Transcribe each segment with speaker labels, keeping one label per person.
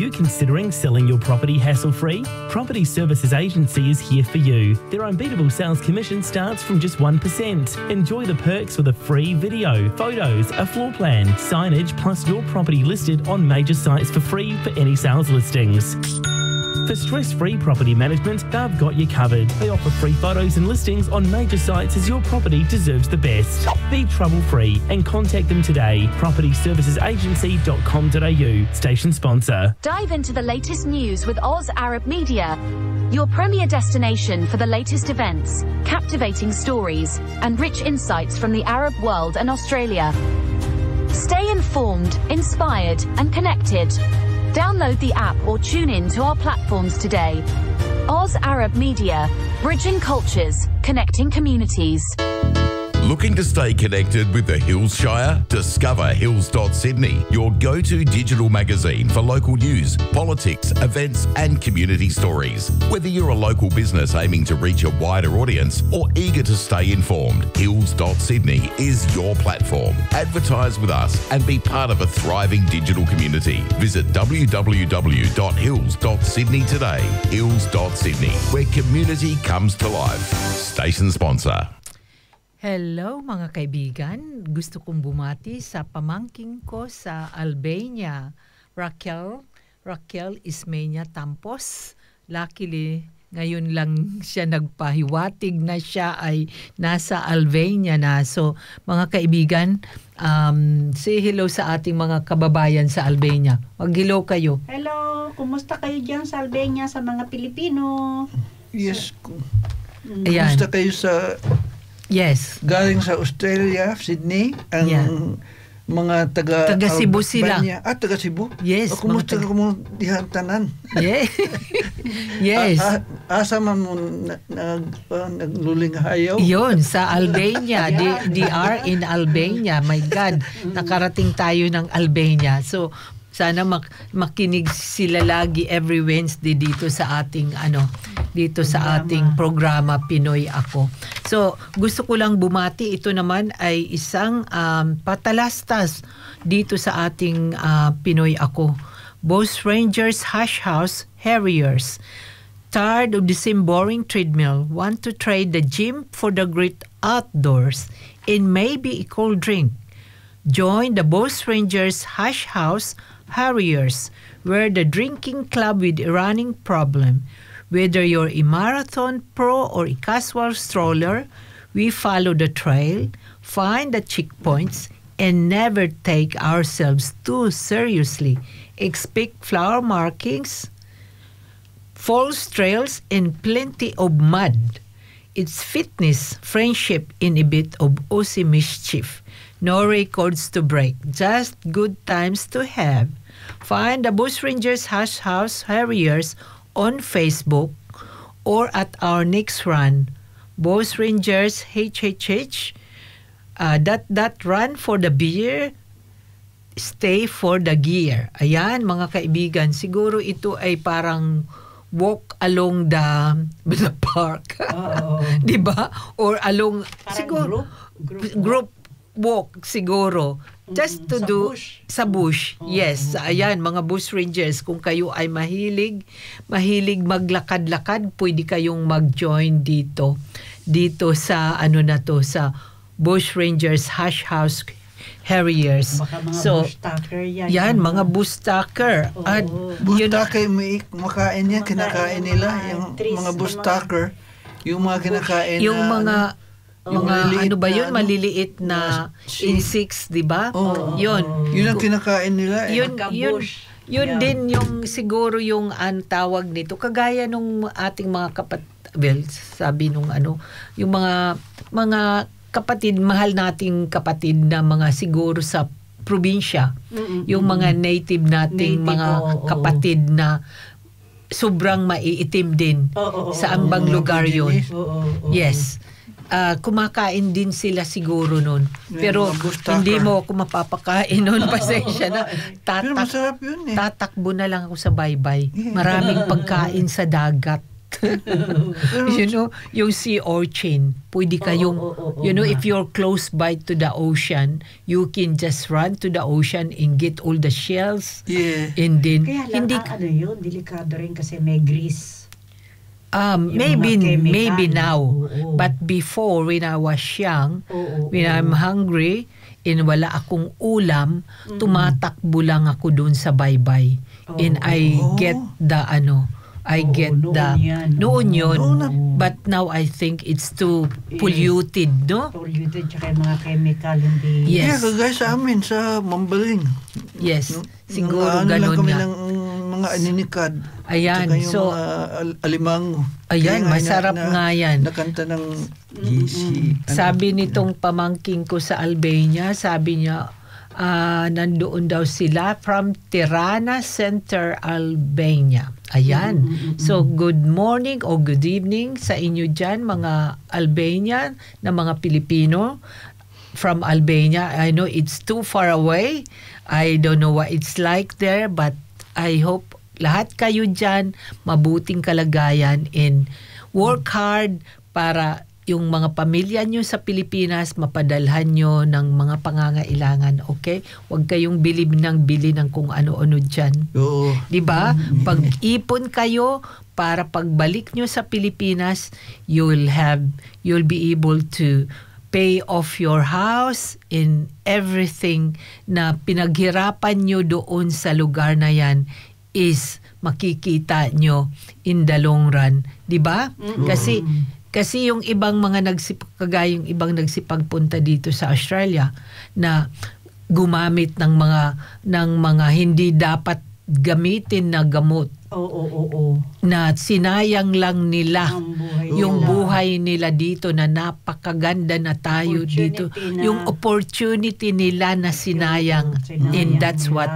Speaker 1: you considering selling your property hassle-free? Property Services Agency is here for you. Their unbeatable sales commission starts from just 1%. Enjoy the perks with a free video, photos, a floor plan, signage, plus your property listed on major sites for free for any sales listings. For stress-free property management, they've got you covered. They offer free photos and listings on major sites as your property deserves the best. Be trouble-free and contact them today. propertyservicesagency.com.au, station sponsor.
Speaker 2: Dive into the latest news with Oz Arab Media, your premier destination for the latest events, captivating stories, and rich insights from the Arab world and Australia. Stay informed, inspired, and connected. Download the app or tune in to our platforms today. Oz Arab Media, bridging cultures, connecting communities.
Speaker 3: Looking to stay connected with the Hills Shire? Discover Hills.Sydney, your go-to digital magazine for local news, politics, events and community stories. Whether you're a local business aiming to reach a wider audience or eager to stay informed, Hills.Sydney is your platform. Advertise with us and be part of a thriving digital community. Visit www.hills.sydney today. Hills.Sydney, where community comes to life. Station sponsor.
Speaker 4: Hello mga kaibigan, gusto kong bumati sa pamangking ko sa Albania, Raquel Ismenia Tampos. Luckily, ngayon lang siya nagpahiwatig na siya ay nasa Albania na. So mga kaibigan, say hello sa ating mga kababayan sa Albania. Mag-hello kayo.
Speaker 5: Hello, kumusta kayo dyan sa Albania sa mga Pilipino?
Speaker 6: Yes.
Speaker 4: Ayan.
Speaker 6: Kumusta kayo sa...
Speaker 4: Yes.
Speaker 6: Galing sa Australia, Sydney, ang mga taga
Speaker 4: Cebu sila.
Speaker 6: Taga Cebu?
Speaker 4: Yes.
Speaker 6: Kumusta ka mo dihan tanan?
Speaker 4: Yeah. Yes.
Speaker 6: Asa man mo nagluling hayaw?
Speaker 4: Yun, sa Albania. They are in Albania. My God, nakarating tayo ng Albania. So, sana makinig sila lagi every Wednesday dito sa ating programa Pinoy Ako. So, gusto ko lang bumati, ito naman ay isang patalastas dito sa ating Pinoy Ako. Both Rangers Hash House Harriers, tired of the same boring treadmill, want to trade the gym for the great outdoors and maybe a cold drink. Join the Both Rangers Hash House Harriers, where the drinking club with a running problem. Whether you're a marathon pro or a casual stroller, we follow the trail, find the checkpoints, and never take ourselves too seriously. Expect flower markings, false trails, and plenty of mud. It's fitness, friendship, and a bit of Aussie mischief. No records to break, just good times to have. Find the Bush Rangers Hash House Harriers on Facebook or at our next run. Bush Rangers HHH, run for the beer, stay for the gear. Ayan mga kaibigan, siguro ito ay parang walk along the park. Di ba? Or along, parang siguro, group walk siguro. Just to do sa bush. Yes, ayan mga Bush Rangers, kung kayo ay mahilig maglakad-lakad, pwede kayong mag-join dito sa sa Bush Rangers Hash House Harriers.
Speaker 5: Baka mga
Speaker 4: so,
Speaker 5: bushtacker
Speaker 4: yan mga bushtacker.
Speaker 6: Bushtacker, makain yan, kinakain nila yung mga bushtacker, yung mga kinakain
Speaker 4: yung mga ano ba yun?
Speaker 6: Na,
Speaker 4: maliliit na insects, di ba? Yun.
Speaker 6: Yun ang kinakain nila.
Speaker 4: Yun din yung siguro yung tawag nito. Kagaya nung ating mga sabi nung yung mga kapatid, mahal nating kapatid na mga siguro sa probinsya. Yung mga native nating mga kapatid na sobrang maiitim din sa ambang lugar yun. Yes. Kumakain din sila siguro nun. Pero hindi mo ako mapapakain nun. Pasensya na.
Speaker 6: Pero masarap yun eh.
Speaker 4: Tatakbo na lang ako sa baybay. Maraming pagkain sa dagat. You know, yung sea urchin, pwede kayong, if you're close by to the ocean, you can just run to the ocean and get all the shells.
Speaker 6: Yeah.
Speaker 4: And then,
Speaker 5: Kaya lang, yun, delikado rin kasi may grease.
Speaker 4: Maybe
Speaker 5: mga chemical.
Speaker 4: maybe now.
Speaker 5: Oo.
Speaker 4: But before, when I was young,
Speaker 5: Oo,
Speaker 4: when I'm hungry, and wala akong ulam, tumatakbo lang ako doon sa baybay. And I get the noon yun. But now I think it's too polluted, no?
Speaker 5: Polluted, tsaka yung mga chemical, hindi.
Speaker 6: Yeah,
Speaker 4: Yes.
Speaker 6: kagaya sa amin, sa Mambaling.
Speaker 4: Yes. Siguro
Speaker 6: Ano lang
Speaker 4: ganun
Speaker 6: kami
Speaker 4: nga.
Speaker 6: ng mga aninikad.
Speaker 4: Ayan,
Speaker 6: Tsaka yung
Speaker 4: so,
Speaker 6: mga alimango.
Speaker 4: ayan,
Speaker 6: Kaya nga
Speaker 4: masarap nga yan.
Speaker 6: Nakanta ng GC.
Speaker 4: Sabi nitong pamangking ko sa Albania, sabi niya, nandoon daw sila from Tirana Center, Albania. Ayan. So, good morning or good evening sa inyo dyan, mga Albanian na mga Pilipino from Albania. I know it's too far away. I don't know what it's like there, but I hope lahat kayo dyan mabuting kalagayan and work hard para yung mga pamilya nyo sa Pilipinas, mapadalhan nyo ng mga pangangailangan, okay? Huwag kayong bili ng kung ano-ano dyan.
Speaker 6: Oo.
Speaker 4: Diba? Pag-ipon kayo para pagbalik nyo sa Pilipinas, you'll be able to pay off your house and everything na pinaghirapan nyo doon sa lugar na yan is makikita nyo in the long run. Diba? Kasi yung ibang mga kagaya yung ibang nagsipagpunta dito sa Australia na gumamit ng mga hindi dapat gamitin na gamot.
Speaker 5: Oo.
Speaker 4: Na sinayang lang nila yung buhay nila dito na napakaganda na tayo dito. Yung opportunity nila na sinayang. And that's what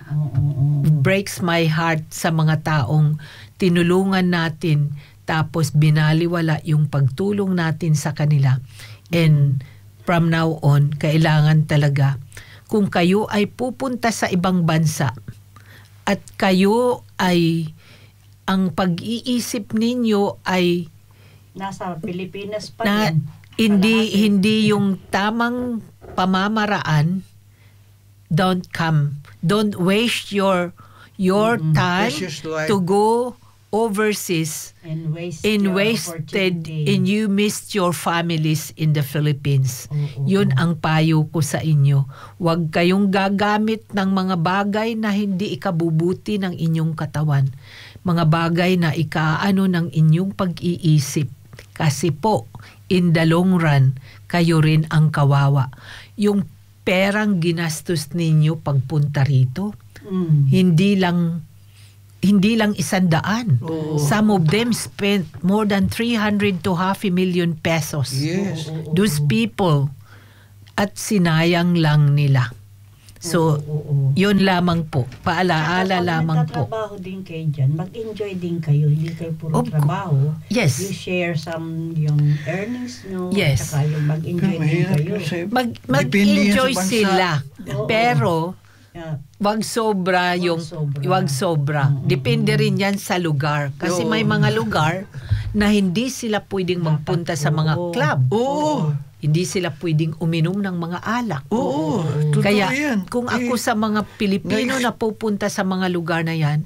Speaker 4: breaks my heart sa mga taong tinulungan natin tapos binaliwala yung pagtulong natin sa kanila. And from now on, kailangan talaga, kung kayo ay pupunta sa ibang bansa at kayo ay, ang pag-iisip ninyo ay
Speaker 5: nasa Pilipinas pa
Speaker 4: na hindi yung tamang pamamaraan, don't come. Don't waste your time
Speaker 6: Precious life.
Speaker 4: to go overseas
Speaker 5: and
Speaker 4: wasted and you missed your families in the Philippines. Yun ang payo ko sa inyo. Huwag kayong gagamit ng mga bagay na hindi ikabubuti ng inyong katawan. Mga bagay na ikaano ng inyong pag-iisip. Kasi po, in the long run, kayo rin ang kawawa. Yung perang ginastos ninyo pagpunta rito, hindi lang 100. Some of them spent more than 300 to 500,000 pesos.
Speaker 6: Yes.
Speaker 4: Those people. At sinayang lang nila. So, yun lamang po. Paalaala lamang po.
Speaker 5: Magtatrabaho din kayo dyan. Mag-enjoy din kayo. Hindi kayo puro trabaho.
Speaker 4: Yes.
Speaker 5: You share yung earnings, no?
Speaker 4: Yes.
Speaker 5: Saka yung mag-enjoy din kayo.
Speaker 4: Mag-enjoy sila.
Speaker 5: Oo.
Speaker 4: Pero,
Speaker 5: Yeah.
Speaker 4: wag sobra. Depende rin yan sa lugar. Kasi may mga lugar na hindi sila pwedeng magpunta sa mga club.
Speaker 6: Oo.
Speaker 4: Hindi sila pwedeng uminom ng mga alak.
Speaker 6: Oo. Totoo
Speaker 4: Kaya
Speaker 6: yan.
Speaker 4: kung ako sa mga Pilipino na pupunta sa mga lugar na yan,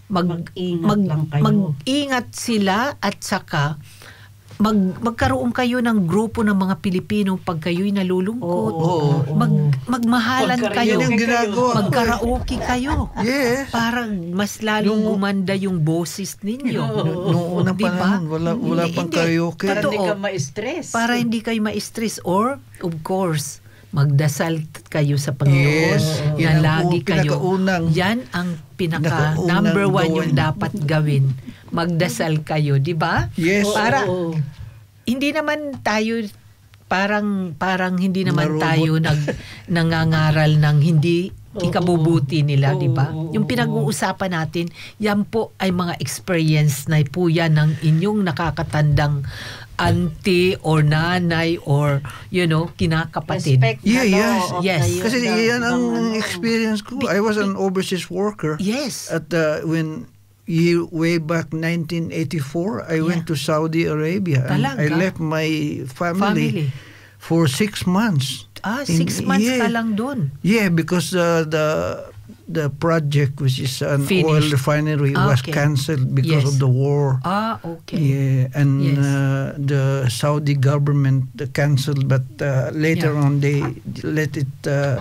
Speaker 4: mag-ingat sila at saka magkaroon kayo ng grupo ng mga Pilipino pag kayo'y nalulungkot. Magmahalan kayo.
Speaker 6: Yan yung ginagawa.
Speaker 4: Magkaraoke kayo.
Speaker 6: Yes.
Speaker 4: Para mas lalong gumanda yung boses ninyo.
Speaker 6: Noong unang
Speaker 4: Diba?
Speaker 6: panahon, wala pang
Speaker 4: Hindi.
Speaker 6: karaoke.
Speaker 5: Para hindi
Speaker 4: Totoo.
Speaker 5: ka ma-stress.
Speaker 4: Para hindi kayo ma-stress or, of course, magdasal kayo sa Panginoon
Speaker 6: Yes.
Speaker 4: na
Speaker 6: Yan ang
Speaker 4: lagi kayo.
Speaker 6: pinakaunang-
Speaker 4: Yan ang
Speaker 6: pinakaunang
Speaker 4: number one yung
Speaker 6: gawin.
Speaker 4: dapat gawin. Magdasal kayo, di ba?
Speaker 6: Yes.
Speaker 4: Para hindi naman tayo parang hindi naman
Speaker 6: Marubot.
Speaker 4: tayo nangangaral ng hindi ikabubuti nila, di ba? Yung pinag-uusapan natin, yan po ay mga experience na po yan ng inyong nakakatandang auntie or nanay or, kinakapatid.
Speaker 5: Respect
Speaker 6: Yeah,
Speaker 4: yes.
Speaker 6: Kasi yan ang experience ko. I was an overseas worker.
Speaker 4: Yes.
Speaker 6: At when way back 1984, I went to Saudi Arabia. And
Speaker 4: Talaga?
Speaker 6: I left my family for 6 months.
Speaker 4: 6 months ka lang dun.
Speaker 6: Yeah, because the project, which is an oil refinery, was cancelled because of the war.
Speaker 4: Okay.
Speaker 6: Yeah, and the Saudi government cancelled, but later on they let it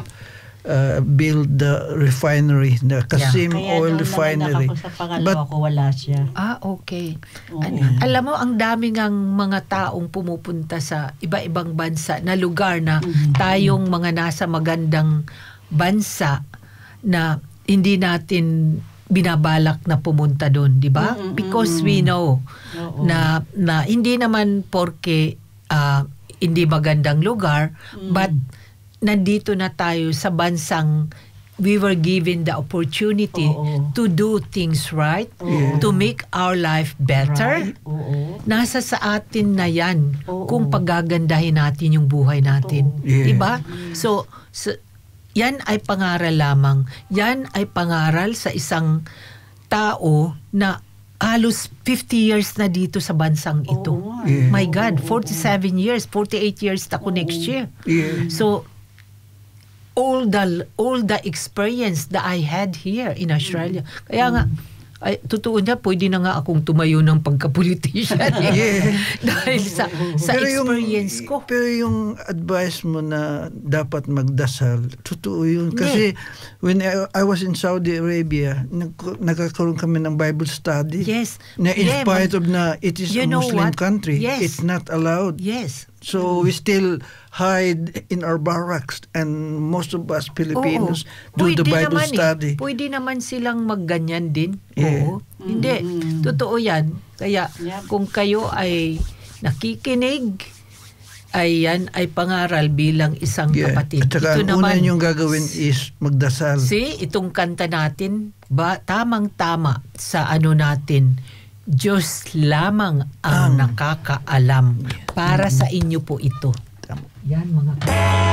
Speaker 6: build the refinery, the Qasim Oil Refinery.
Speaker 5: Kaya sa pangalawa ko, wala siya.
Speaker 4: Okay. Alam mo, ang daming ang mga taong pumupunta sa iba-ibang bansa na lugar na tayong mga nasa magandang bansa na hindi natin binabalak na pumunta doon, di ba? Because we know na hindi naman porke hindi magandang lugar, but nandito na tayo sa bansang we were given the opportunity to do things right, to make our life better. Nasa sa atin na yan kung pagagandahin natin yung buhay natin. Diba? So yan ay pangaral lamang. Yan ay pangaral sa isang tao na halos 50 years na dito sa bansang ito. My God, 47 years, 48 years ako next year. So, all the experience that I had here in Australia. Kaya nga, totoo niya, pwede na nga akong tumayo ng pagka-politician. Dahil sa experience ko.
Speaker 6: Pero yung advice mo na dapat magdasal, totoo yun. Kasi when I was in Saudi Arabia, nagkakaroon kami ng Bible study.
Speaker 4: Yes.
Speaker 6: Na in spite of na it is a Muslim country, it's not allowed.
Speaker 4: Yes.
Speaker 6: So we still hide in our barracks, and most of us Filipinos do the Bible study.
Speaker 4: Pwede naman silang magganyan din. Oo. Hindi. Totoo yan. Kaya kung kayo ay nakikinig, ay yan ay pangaral bilang isang kapatid.
Speaker 6: At saka ang una yung gagawin is magdasal.
Speaker 4: Itong kanta natin, tamang-tama sa ano natin, Diyos lamang ang nakakaalam. Para sa inyo po ito. Yan mga